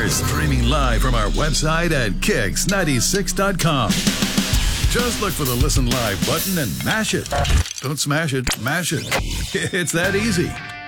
We're streaming live from our website at kicks96.com. Just look for the Listen Live button and mash it. Don't smash it, mash it. It's that easy.